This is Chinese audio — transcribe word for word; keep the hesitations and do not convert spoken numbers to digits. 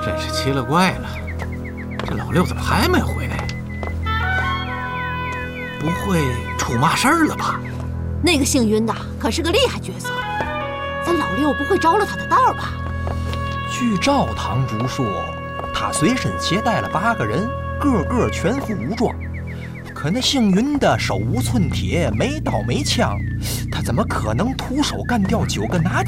真是奇了怪了，这老六怎么还没回来？不会出嘛事儿了吧？ 那个姓云的可是个厉害角色，咱老六不会着了他的道吧？ 据赵堂主说，他随身携带了八个人，个个全副武装。可那姓云的手无寸铁，没刀没枪，他怎么可能徒手干掉九个拿